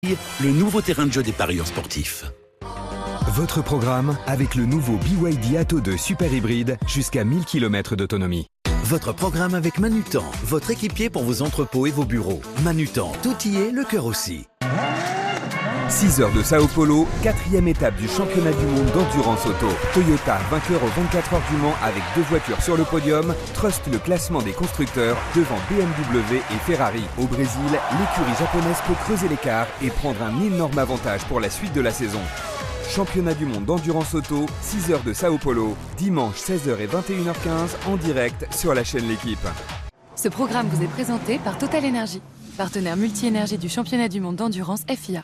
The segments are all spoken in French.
Le nouveau terrain de jeu des parieurs sportifs. Votre programme avec le nouveau BYD Atto 2 Super Hybride jusqu'à 1000 km d'autonomie. Votre programme avec Manutan, votre équipier pour vos entrepôts et vos bureaux. Manutan, tout y est, le cœur aussi. 6 heures de Sao Paulo, 4e étape du championnat du monde d'endurance auto. Toyota, vainqueur aux 24 heures du Mans avec 2 voitures sur le podium, truste le classement des constructeurs devant BMW et Ferrari. Au Brésil, l'écurie japonaise peut creuser l'écart et prendre un énorme avantage pour la suite de la saison. Championnat du monde d'endurance auto, 6 heures de Sao Paulo, dimanche 16h et 21h15 en direct sur la chaîne L'Équipe. Ce programme vous est présenté par Total Energy, partenaire multi-énergie du championnat du monde d'endurance FIA.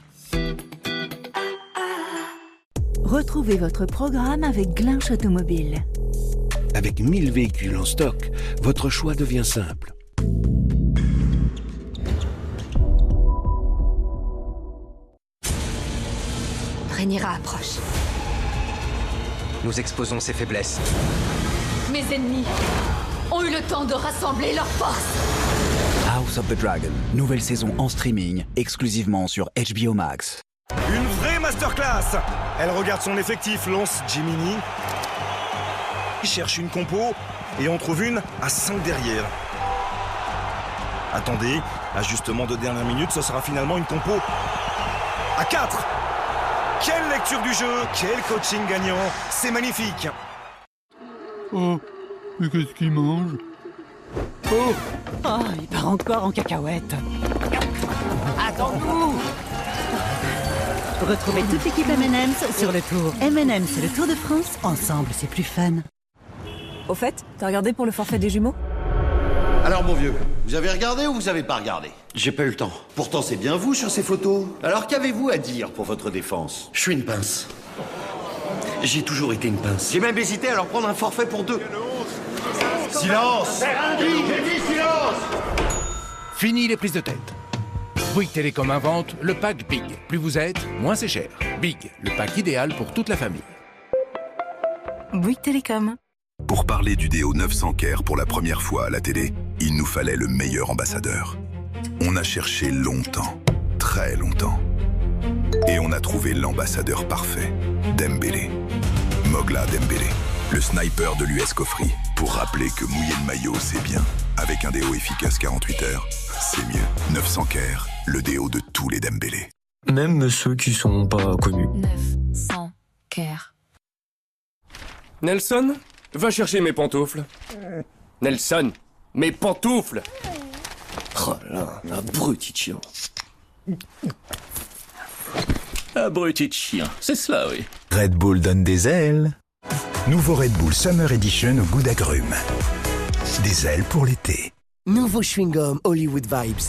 Retrouvez votre programme avec Glinch Automobile. Avec 1000 véhicules en stock, votre choix devient simple. Rhaenyra approche. Nous exposons ses faiblesses. Mes ennemis ont eu le temps de rassembler leurs forces. House of the Dragon, nouvelle saison en streaming, exclusivement sur HBO Max. Une vraie masterclass. Elle regarde son effectif, lance Jiminy, cherche une compo et on trouve une à 5 derrière. Attendez, ajustement de dernière minute, ce sera finalement une compo à 4. Quelle lecture du jeu, quel coaching gagnant, c'est magnifique. Oh, mais qu'est-ce qu'il mange? Oh, il part encore en cacahuète. Attends-nous. Retrouvez toute l'équipe M&M's sur le tour. M&M's, c'est le Tour de France. Ensemble, c'est plus fun. Au fait, t'as regardé pour le forfait des jumeaux? Alors mon vieux, vous avez regardé ou vous avez pas regardé? J'ai pas eu le temps. Pourtant c'est bien vous sur ces photos. Alors qu'avez-vous à dire pour votre défense? Je suis une pince. J'ai toujours été une pince. J'ai même hésité à leur prendre un forfait pour 2. Silence! J'ai dit silence! Fini les prises de tête. Bouygues Télécom invente le pack Big. Plus vous êtes, moins c'est cher. Big, le pack idéal pour toute la famille. Bouygues Télécom. Pour parler du déo 900 Care pour la première fois à la télé, il nous fallait le meilleur ambassadeur. On a cherché longtemps, très longtemps. Et on a trouvé l'ambassadeur parfait, Dembélé. Mogla Dembélé, le sniper de l'US Cofri. Pour rappeler que mouiller le maillot, c'est bien. Avec un déo efficace 48 heures, c'est mieux. 900 Care, le déo de tous les Dembélé. Même ceux qui sont pas connus. 900 Care. Nelson, va chercher mes pantoufles. Nelson, mes pantoufles. Oh là, abruti de chien. Abruti de chien, c'est cela, oui. Red Bull donne des ailes. Nouveau Red Bull Summer Edition au goût d'agrumes. Des ailes pour l'été. Nouveau chewing-gum Hollywood Vibes.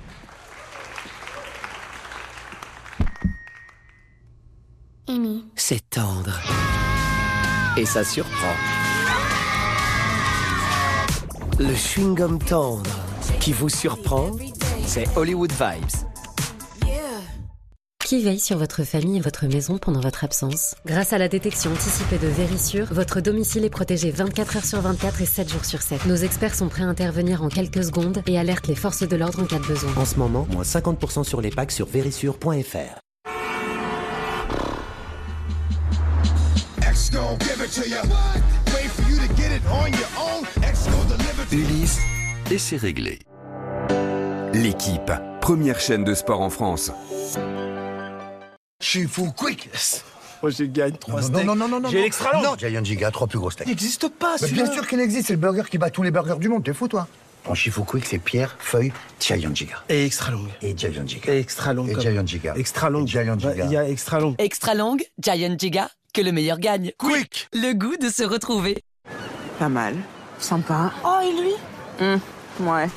Amy. C'est tendre. Et ça surprend. Le chewing-gum tendre qui vous surprend, c'est Hollywood Vibes. Qui veille sur votre famille et votre maison pendant votre absence? Grâce à la détection anticipée de Vérissure, votre domicile est protégé 24 heures sur 24 et 7 jours sur 7. Nos experts sont prêts à intervenir en quelques secondes et alertent les forces de l'ordre en cas de besoin. En ce moment, moins 50% sur les packs sur vérissure.fr. Ulysse, et c'est réglé. L'Équipe, première chaîne de sport en France. Shifu Quick. Moi, je gagne 3 steaks. Non. J'ai l'extra long. Non, Giant Giga, 3 plus gros steaks. Il n'existe pas, Mais celui-là. bien sûr qu'il existe, c'est le burger qui bat tous les burgers du monde, t'es fou, toi. En Shifu Quick, c'est pierre, feuille, Giant Giga. Et extra longue. Et Giant Giga. Et extra longue. Et Giant Giga. Extra longue. Giant Giga. Il y a extra longue. Extra longue, Giant Giga, que le meilleur gagne. Quick. Le goût de se retrouver. Pas mal. Sympa. Oh, et lui? Ouais.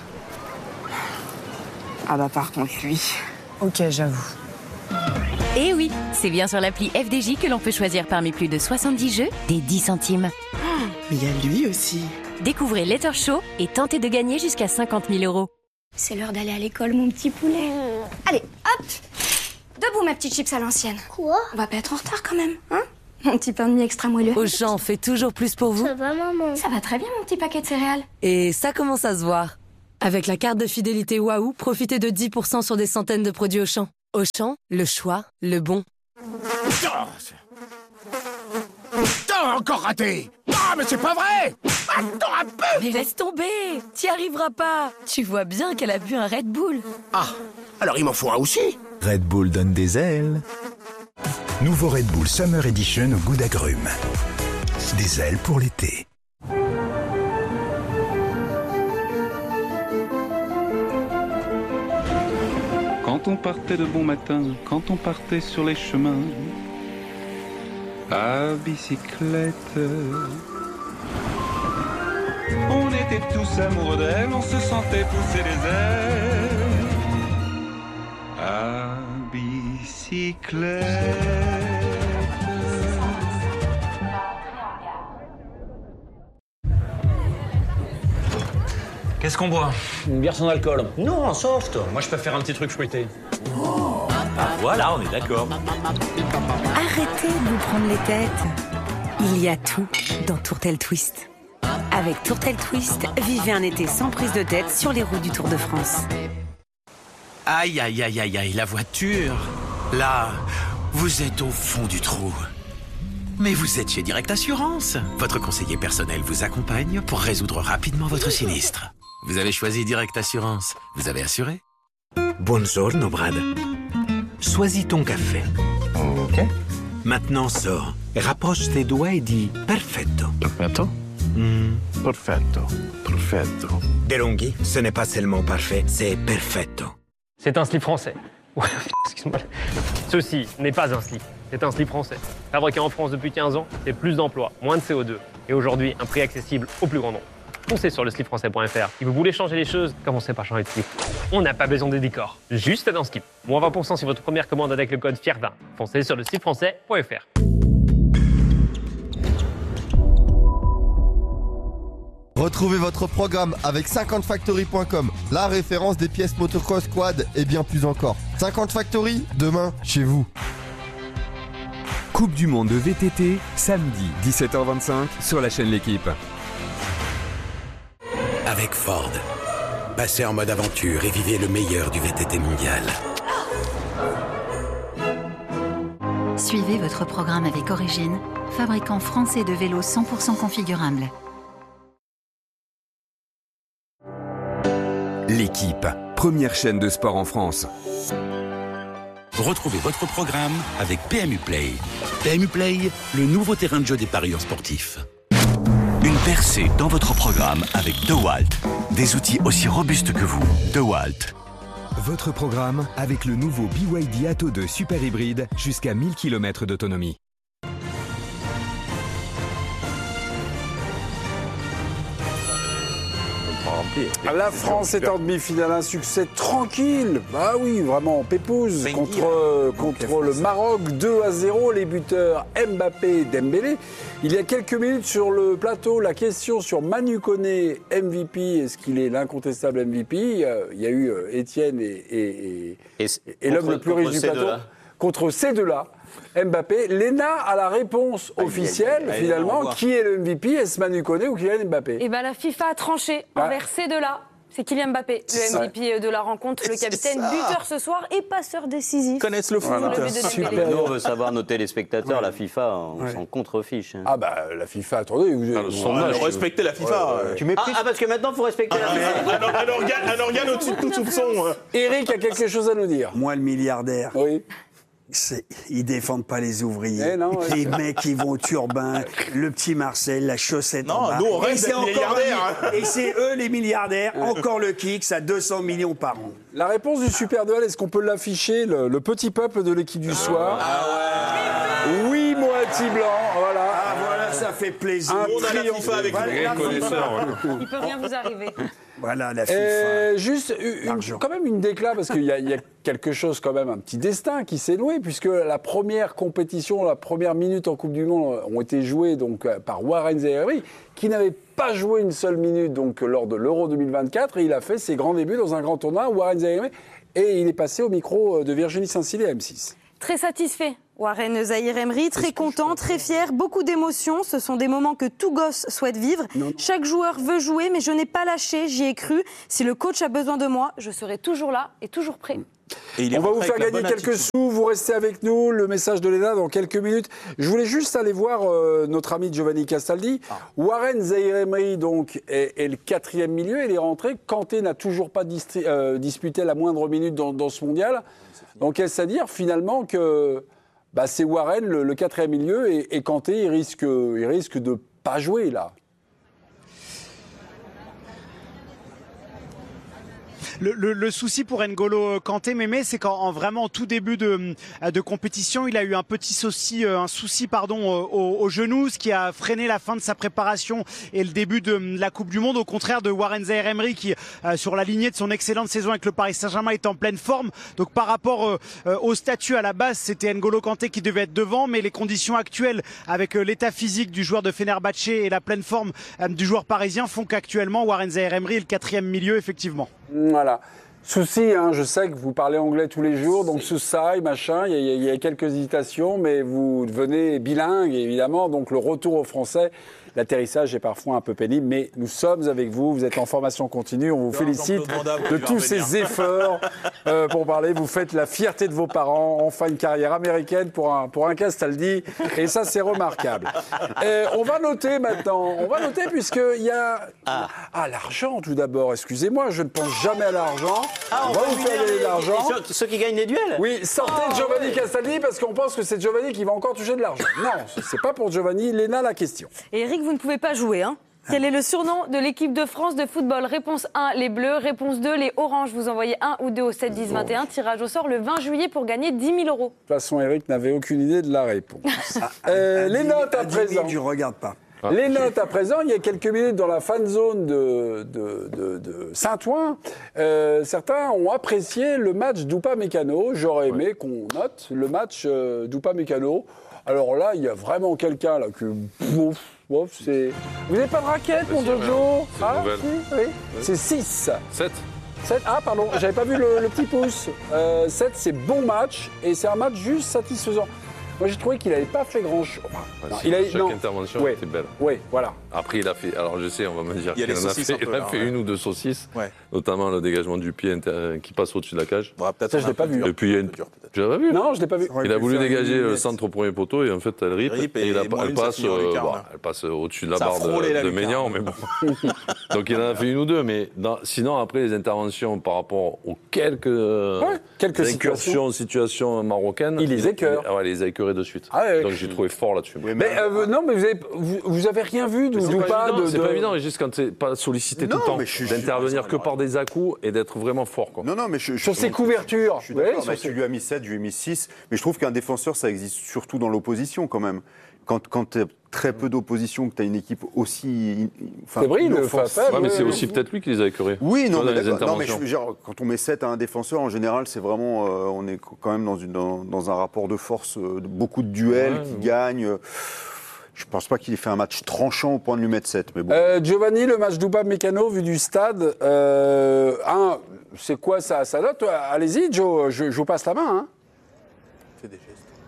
Ah bah par contre, lui. Ok, j'avoue. Et oui, c'est bien sur l'appli FDJ que l'on peut choisir parmi plus de 70 jeux des 10 centimes. Mais il y a lui aussi. Découvrez Letter Show et tentez de gagner jusqu'à 50 000 €. C'est l'heure d'aller à l'école, mon petit poulet. Allez, hop! Debout, ma petite chips à l'ancienne. Quoi? On va pas être en retard quand même, hein? Mon petit pain de mie extra moelleux. Auchan fait toujours plus pour vous. Ça va, maman? Ça va très bien, mon petit paquet de céréales. Et ça commence à se voir. Avec la carte de fidélité Waouh, profitez de 10% sur des centaines de produits Auchan. Auchan, le choix, le bon. Encore raté! Ah, mais c'est pas vrai! Attends un peu! Mais laisse tomber! T'y arriveras pas! Tu vois bien qu'elle a bu un Red Bull. Ah, alors il m'en faut un aussi? Red Bull donne des ailes. Nouveau Red Bull Summer Edition au goût d'agrumes. Des ailes pour l'été. Quand on partait de bon matin, quand on partait sur les chemins, à bicyclette, on était tous amoureux d'elle, on se sentait pousser les ailes, à bicyclette. Qu'est-ce qu'on boit? Une bière sans alcool? Non, en soft. Moi, je préfère un petit truc fruité. Oh. Ah, voilà, on est d'accord. Arrêtez de vous prendre les têtes. Il y a tout dans Tourtel Twist. Avec Tourtel Twist, vivez un été sans prise de tête sur les routes du Tour de France. Aïe, aïe, aïe, aïe, aïe, la voiture. Là, vous êtes au fond du trou. Mais vous êtes chez Direct Assurance. Votre conseiller personnel vous accompagne pour résoudre rapidement votre sinistre. Vous avez choisi Direct Assurance. Vous avez assuré? Buongiorno, Brad. Choisis ton café. Ok. Maintenant, sors. Rapproche tes doigts et dis perfetto. Perfetto? Perfetto. Perfetto. DeLonghi, ce n'est pas seulement parfait, c'est perfetto. C'est un slip français. Ouais, excuse-moi. Ceci n'est pas un slip. C'est un slip français. Fabriqué en France depuis 15 ans, c'est plus d'emplois, moins de CO2. Et aujourd'hui, un prix accessible au plus grand nombre. Foncez sur le slipfrançais.fr. Si vous voulez changer les choses, commencez par changer de slip. On n'a pas besoin de décor, juste un slip. Moins 20% sur votre première commande avec le code FIER20. Foncez sur le slipfrançais.fr. Retrouvez votre programme avec 50factory.com, la référence des pièces motocross, quad et bien plus encore. 50 Factory, demain, chez vous. Coupe du Monde de VTT, samedi 17h25 sur la chaîne L'Équipe. Avec Ford, passez en mode aventure et vivez le meilleur du VTT mondial. Suivez votre programme avec Origine, fabricant français de vélos 100% configurables. L'Équipe, première chaîne de sport en France. Retrouvez votre programme avec PMU Play. PMU Play, le nouveau terrain de jeu des parieurs sportifs. Une percée dans votre programme avec DeWalt. Des outils aussi robustes que vous. DeWalt. Votre programme avec le nouveau BYD Atto 2 Super Hybride jusqu'à 1000 km d'autonomie. La France est en demi-finale, un succès tranquille. Bah oui, vraiment, pépouze contre le Maroc, 2-0, les buteurs Mbappé et Dembélé. Il y a quelques minutes sur le plateau, la question sur Manu Koné, MVP, est-ce qu'il est l'incontestable MVP? Il y a eu Étienne et l'homme le plus riche du plateau. Contre ces deux-là, Mbappé. Léna a la réponse officielle, finalement. Qui est le MVP? Est-ce Manu Koné ou Kylian Mbappé? Eh bien, la FIFA a tranché envers ces deux-là. C'est Kylian Mbappé, le MVP de la rencontre, le capitaine, buteur ce soir et passeur décisif. Ils connaissent le foot. Super. Nous, on veut savoir nos téléspectateurs, la FIFA, on s'en contrefiche. Ah bah, la FIFA, attendez. Respectez la FIFA. Tu méprises. Ah, parce que maintenant, il faut respecter la FIFA. Un organe au-dessus de tout soupçon. Eric a quelque chose à nous dire. Moi, le milliardaire. Oui. Ils défendent pas les ouvriers. Non, les mecs qui vont au turbin, le petit Marcel, la chaussette en bas. Nous, on reste des milliardaires. Et c'est eux les milliardaires, encore le Kix à 200 millions par an. La réponse du Super Duel, est-ce qu'on peut l'afficher, le petit peuple de l'équipe du soir? Oui, moitié blanc, voilà. Ah voilà, ça fait plaisir. On a la FIFA avec nous. Il peut rien vous arriver. Voilà, la FIFA. Juste quand même une déclat, parce qu'il y a quelque chose quand même, un petit destin qui s'est noué, puisque la première compétition, la première minute en Coupe du Monde ont été jouées donc, par Warren Zaïre, qui n'avait pas joué une seule minute donc, lors de l'Euro 2024, et il a fait ses grands débuts dans un grand tournoi, Warren Zaïre, et il est passé au micro de Virginie Saint-Cyr à M6. Très satisfait, Warren Zaïre-Emery, très content, très fier, beaucoup d'émotions. Ce sont des moments que tout gosse souhaite vivre. Chaque joueur veut jouer, mais je n'ai pas lâché, j'y ai cru. Si le coach a besoin de moi, je serai toujours là et toujours prêt. On va vous faire gagner quelques sous, vous restez avec nous, le message de Léna dans quelques minutes. Je voulais juste aller voir notre ami Giovanni Castaldi. Warren Zaïre-Emery donc est le 4e milieu, il est rentré. Kanté n'a toujours pas disputé la moindre minute dans ce mondial. Donc est-ce à dire finalement que c'est Warren le 4e milieu et Kanté il risque de pas jouer là. Le souci pour N'Golo Kanté, Mémé, c'est qu'en vraiment au tout début de compétition, il a eu un souci au genou, ce qui a freiné la fin de sa préparation et le début de la Coupe du Monde, au contraire de Warren Zaïre-Emery qui, sur la lignée de son excellente saison avec le Paris Saint-Germain, est en pleine forme. Donc par rapport au statut à la base, c'était N'Golo Kanté qui devait être devant, mais les conditions actuelles avec l'état physique du joueur de Fenerbahçe et la pleine forme du joueur parisien font qu'actuellement Warren Zaïre-Emery est le 4e milieu, effectivement. Voilà. Souci, je sais que vous parlez anglais tous les jours, donc Sousaï, machin, il y a quelques hésitations, mais vous devenez bilingue, évidemment, donc le retour au français, l'atterrissage est parfois un peu pénible, mais nous sommes avec vous, vous êtes en formation continue, on vous félicite de tous ces efforts pour parler, vous faites la fierté de vos parents, enfin une carrière américaine pour un Castaldi, et ça c'est remarquable. On va noter maintenant, puisqu'il y a... l'argent tout d'abord, excusez-moi, je ne pense jamais à l'argent. On va vous faire gagner de l'argent. Ceux qui gagnent les duels. Oui, sortez Giovanni Castaldi parce qu'on pense que c'est Giovanni qui va encore toucher de l'argent. Non, c'est pas pour Giovanni. Léna, la question. Et Eric, vous ne pouvez pas jouer, hein. Quel est le surnom de l'équipe de France de football? Réponse 1, les Bleus. Réponse 2, les Oranges. Vous envoyez 1 ou 2 au 7 10 21. Tirage au sort le 20 juillet pour gagner 10 000 €. De toute façon, Eric n'avait aucune idée de la réponse. Les notes à présent. Je ne regarde pas. Les notes à présent, il y a quelques minutes dans la fan zone de Saint-Ouen, certains ont apprécié le match d'Upamecano. J'aurais aimé qu'on note le match d'Upamecano. Alors là, il y a vraiment quelqu'un là que... c'est... Vous n'avez pas de raquette, mon Jojo? Si, oui. C'est 6. 7. 7. Ah, pardon, j'avais pas vu le petit pouce. 7, c'est bon match, et c'est un match juste satisfaisant. Moi, j'ai trouvé qu'il n'avait pas fait grand-chose. Chaque intervention était belle. Oui, voilà. Après, il a fait... Alors, je sais, on va me dire qu'il en a fait, il a fait une ou deux saucisses, notamment le dégagement du pied qui passe au-dessus de la cage. Ça, je ne l'ai pas vu. Et puis, tu l'as pas vu? Non, je ne l'ai pas vu. Il a voulu dégager le centre au premier poteau et en fait, elle rip et elle passe au-dessus de la barre de Maignan. Mais bon. Donc, il en a fait une ou deux. Mais sinon, après, les interventions par rapport aux quelques situations marocaines, il les écœure. Ouais, les a écœurés de suite. Donc, j'ai trouvé fort là-dessus. Non, mais vous avez rien vu d'Oupa? C'est pas évident, juste quand t'es pas sollicité tout le temps, d'intervenir que par des à-coups et d'être vraiment fort. Quoi. Non, mais sur ses couvertures. Je suis d'accord, tu lui as mis 7, je lui ai mis 6, mais je trouve qu'un défenseur, ça existe surtout dans l'opposition quand même. Quand tu as très peu d'opposition, que tu as une équipe aussi... C'est vrai, mais c'est aussi peut-être lui qui les a écœurés. Oui, non, mais quand on met 7 à un défenseur, en général, c'est vraiment... on est quand même dans un rapport de force, beaucoup de duels qui gagnent... Je ne pense pas qu'il ait fait un match tranchant au point de lui mettre 7. Mais bon. Giovanni, le match d'Upamecano, vu du stade, c'est quoi ça note? Allez-y, Joe, je vous passe la main. Hein. Fais des gestes.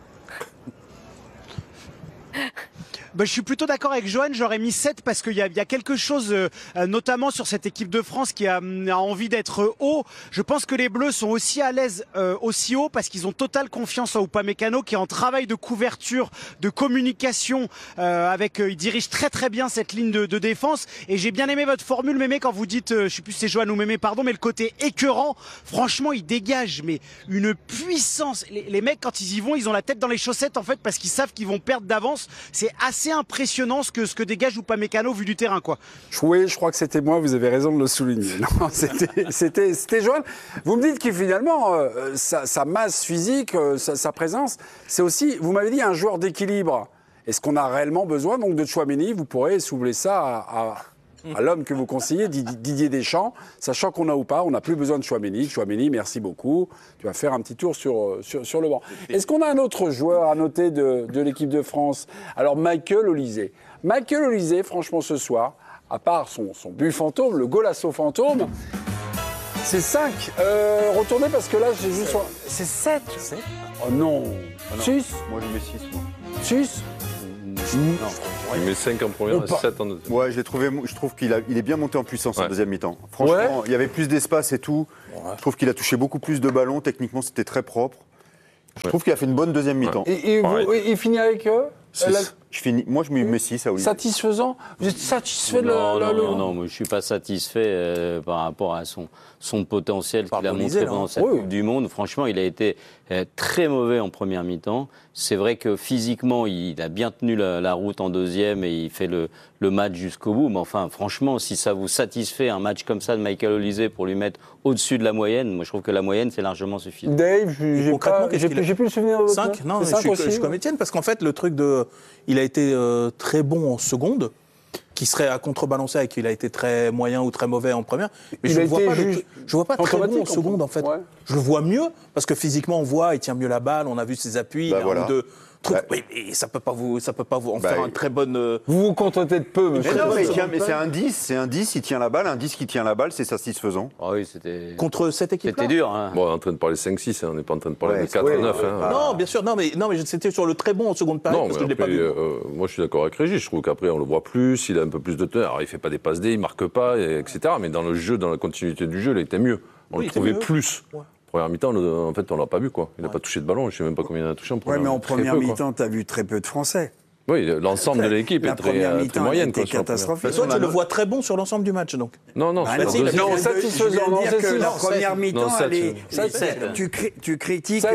Je suis plutôt d'accord avec Johan, j'aurais mis 7 parce qu'il y a quelque chose, notamment sur cette équipe de France qui a envie d'être haut. Je pense que les Bleus sont aussi à l'aise aussi haut parce qu'ils ont totale confiance en Upamecano qui est en travail de couverture, de communication, il dirige très très bien cette ligne de défense. Et j'ai bien aimé votre formule, Mémé, quand vous dites, je sais plus si c'est Johan ou Mémé, pardon, mais le côté écœurant, franchement, il dégage mais une puissance. Les mecs, quand ils y vont, ils ont la tête dans les chaussettes en fait parce qu'ils savent qu'ils vont perdre d'avance. C'est assez impressionnant ce que dégage Upamecano vu du terrain, quoi. Oui, je crois que c'était moi, vous avez raison de le souligner. Non, c'était Johan. Vous me dites que finalement, sa masse physique, sa présence, c'est aussi, vous m'avez dit, un joueur d'équilibre. Est-ce qu'on a réellement besoin donc de Tchouaméni? Vous pourrez soulever ça à l'homme que vous conseillez, Didier Deschamps, sachant qu'on a ou pas, on n'a plus besoin de Tchouaméni. Tchouaméni, merci beaucoup. Tu vas faire un petit tour sur le banc. Est-ce qu'on a un autre joueur à noter de l'équipe de France? Alors, Michael Olysée. Michael Olysée, franchement, ce soir, à part son but fantôme, le golasso fantôme, c'est 5. Retournez parce que là, j'ai juste... C'est 7. Oh non. 6. Moi, je mets 6. 6. Il met 5 en première et 7 en deuxième. Ouais, je trouve qu'il est bien monté en puissance en deuxième mi-temps. Franchement, il y avait plus d'espace et tout. Je trouve qu'il a touché beaucoup plus de ballons. Techniquement, c'était très propre. Je trouve qu'il a fait une bonne deuxième mi-temps. Et il finit avec moi, je mets 6 à Olivier. Satisfaisant? Vous êtes satisfait de Non, moi, je ne suis pas satisfait par rapport à son potentiel qu'il a montré pendant cette Coupe du Monde. Franchement, il a été très mauvais en première mi-temps. C'est vrai que physiquement, il a bien tenu la route en deuxième et il fait le match jusqu'au bout. Mais enfin, franchement, si ça vous satisfait un match comme ça de Michael Olise pour lui mettre au-dessus de la moyenne, moi je trouve que la moyenne, c'est largement suffisant. Dave, j'ai plus le souvenir de 5. Non, je suis comme Étienne, parce qu'en fait, le truc il a été très bon en seconde, qui serait à contrebalancer avec qu'il a été très moyen ou très mauvais en première. Mais je ne vois pas très bon en seconde, en fait. Ouais. Je le vois mieux, parce que physiquement, on voit, il tient mieux la balle, on a vu ses appuis, il a un ou deux trucs. Oui, mais ça peut pas vous en faire un très bonne... Vous vous contentez de peu, monsieur. Mais c'est un 10, il tient la balle. Un 10 qui tient la balle, c'est satisfaisant. Ah oui, c'était... Contre cette équipe-là. C'était dur. Hein. Bon, on est en train de parler 5-6, on n'est pas en train de parler de 4-9. Non, bien sûr, non, mais c'était sur le très bon en seconde période, parce que je ne l'ai pas vu. Moi, je suis d'accord avec Régis. Je trouve qu'après, on le voit plus, il a un peu plus de teneur. Alors, il ne fait pas des passes D, il ne marque pas, etc. Mais dans le jeu, dans la continuité du jeu, il était mieux. On le trouvait plus. Première mi-temps, en fait, on l'a pas vu, quoi. Il n'a pas touché de ballon, je ne sais même pas combien il en a touché en première mi-temps. Oui, mais en première mi-temps, tu as vu très peu de Français. Oui, l'ensemble de l'équipe est très moyenne. C'était catastrophique. Toi, tu le vois très bon sur l'ensemble du match, donc. Non, satisfaisant. La première mi-temps, tu critiques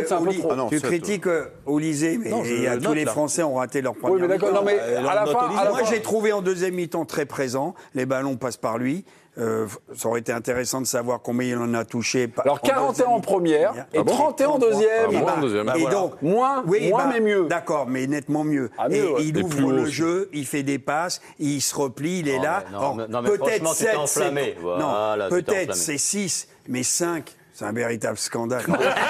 Olise, mais tous les Français ont raté leur première mi-temps. Oui, mais d'accord, non, mais à la fin... Moi, j'ai trouvé en deuxième mi-temps très présent. Les ballons passent par lui. Ça aurait été intéressant de savoir combien il en a touché. Alors 41 en première et 31 en deuxième. Et donc, moins mais mieux. D'accord, mais nettement mieux. Et il ouvre le jeu, il fait des passes, il se replie, il est là. Peut-être 7, peut-être c'est 6, mais 5, c'est un véritable scandale.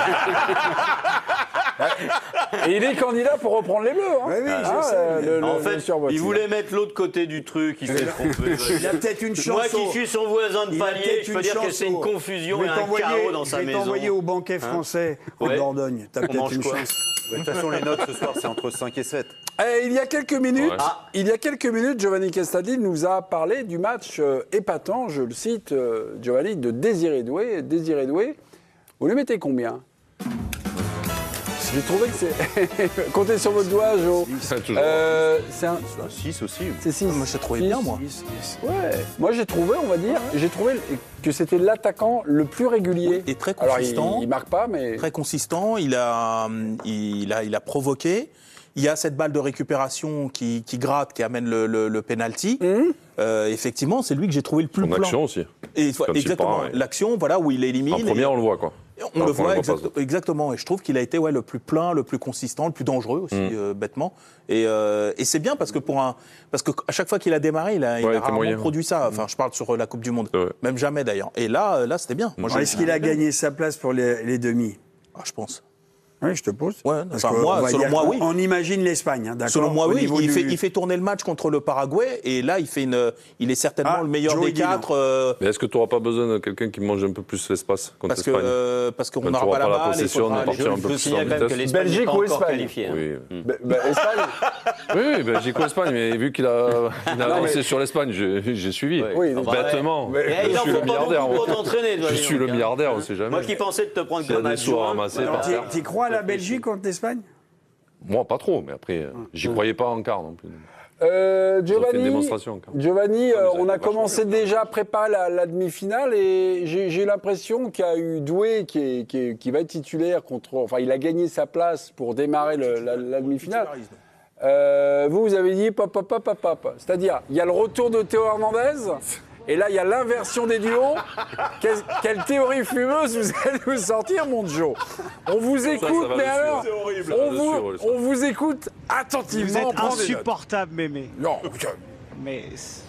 Et il est candidat pour reprendre les Bleus. Hein. Oui, je sais. En fait, il voulait mettre l'autre côté du truc, il s'est trompé. Il a peut-être une chance. Moi qui suis son voisin de palier, je peux dire que c'est une confusion et un chaos dans sa maison. Je vais t'envoyer au banquet français en Dordogne. T'as peut-être une chance. De toute façon, les notes ce soir, c'est entre 5 et 7. Il y a quelques minutes, Giovanni Castaldi nous a parlé du match épatant, je le cite, Giovanni, de Désiré Doué. Désiré Doué, vous lui mettez combien ? J'ai trouvé que c'est... Comptez sur votre doigt, Jo. C'est un 6 aussi. C'est 6. Moi, j'ai trouvé bien, moi. 6. Ouais. Moi, j'ai trouvé, on va dire, j'ai trouvé que c'était l'attaquant le plus régulier. Et très consistant. Alors, il marque pas, mais... Très consistant, il a provoqué. Il y a cette balle de récupération qui gratte, qui amène le penalty. Effectivement, c'est lui que j'ai trouvé le plus plan. L'action aussi. Exactement. L'action, voilà, où il élimine. En première, on le voit, quoi. On le voit exactement. Et je trouve qu'il a été le plus plein, le plus consistant, le plus dangereux aussi, bêtement. Et c'est bien parce que à chaque fois qu'il a démarré, il a rarement produit ça. Enfin, je parle sur la Coupe du Monde. Même jamais d'ailleurs. Et là, c'était bien. Est-ce qu'il a gagné sa place pour les demi ? Je pense. Oui, je te pose. Ouais, selon moi, oui. On imagine l'Espagne, d'accord. Selon moi, oui. Il fait tourner le match contre le Paraguay et là, il est certainement le meilleur des quatre. Mais est-ce que tu n'auras pas besoin de quelqu'un qui mange un peu plus l'espace contre l'Espagne ? Parce qu'on n'aura pas la balle, possession, on partir un peu plus en vitesse. Belgique ou Espagne ? Espagne. Oui, Belgique ou Espagne, mais vu qu'il a avancé sur l'Espagne, j'ai suivi. Bêtement. Je suis le milliardaire. Je suis le milliardaire, on ne sait jamais. Moi qui pensais de te prendre comme un joueur. Tu crois à la Belgique contre l'Espagne ? Moi, pas trop, mais après, j'y croyais pas en quart non plus. Giovanni, on a commencé déjà à préparer la demi-finale et j'ai l'impression qu'il y a eu Doué qui va être titulaire enfin, il a gagné sa place pour démarrer la demi-finale. Vous avez dit pop. C'est-à-dire, il y a le retour de Théo Hernandez. Et là, il y a l'inversion des duos. Quelle théorie fumeuse vous allez nous sortir, mon Joe. On vous écoute, mais alors, on vous écoute attentivement. Vous êtes insupportable, Mémé. Non. Mais...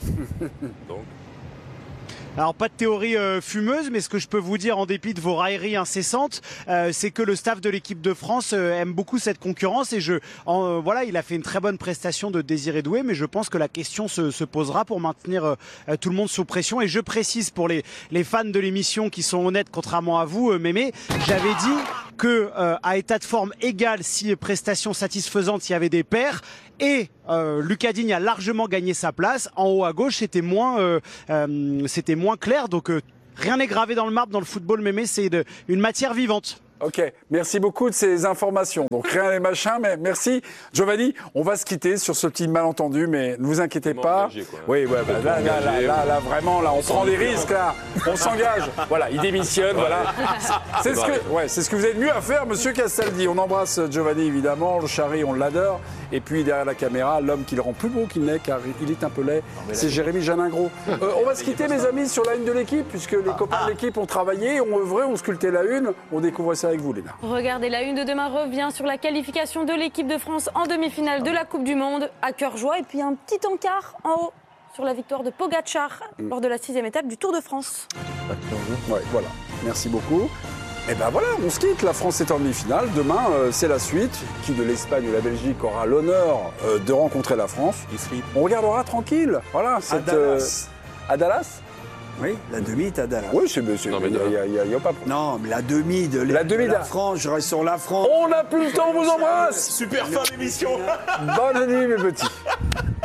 Alors, pas de théorie fumeuse, mais ce que je peux vous dire, en dépit de vos railleries incessantes, c'est que le staff de l'équipe de France aime beaucoup cette concurrence. Et il a fait une très bonne prestation de Désiré Doué, mais je pense que la question se posera pour maintenir tout le monde sous pression. Et je précise pour les fans de l'émission qui sont honnêtes, contrairement à vous, Mémé, j'avais dit que à état de forme égal, si prestation satisfaisante, il y avait des pairs. Et Lucas Digne a largement gagné sa place. En haut à gauche, c'était moins clair. Donc rien n'est gravé dans le marbre dans le football, Mémé, c'est une matière vivante. Ok, merci beaucoup de ces informations. Donc rien n'est machin, mais merci. Giovanni, on va se quitter sur ce petit malentendu, mais ne vous inquiétez pas. Engagé, quoi. Oui, ouais, bah, là, vraiment, là, on prend des risques, là. On s'engage. Voilà, il démissionne, voilà. C'est ce que vous avez de mieux à faire, monsieur Castaldi. On embrasse Giovanni, évidemment. Le Chari, on l'adore. Et puis, derrière la caméra, l'homme qui le rend plus beau qu'il n'est, car il est un peu laid, c'est Jérémy Janingro. On va se quitter, mes amis, sur la une de l'équipe, puisque les copains de l'équipe ont travaillé, ont œuvré, ont sculpté la une. On découvre ça avec vous, Léna. Regardez, la une de demain revient sur la qualification de l'équipe de France en demi-finale de la Coupe du Monde, à cœur joie. Et puis un petit encart en haut sur la victoire de Pogacar lors de la 6e étape du Tour de France. Ouais, voilà. Merci beaucoup. Et ben voilà, on se quitte. La France est en demi-finale. Demain, c'est la suite. Qui de l'Espagne ou la Belgique aura l'honneur de rencontrer la France? On regardera tranquille. Voilà. À Dallas. Oui, la demi est à Dallas. Oui, il n'y a pas. Non, mais la demi de la France, je reste sur la France. On n'a plus le temps, on vous embrasse. Super fin d'émission. Bonne nuit, mes petits.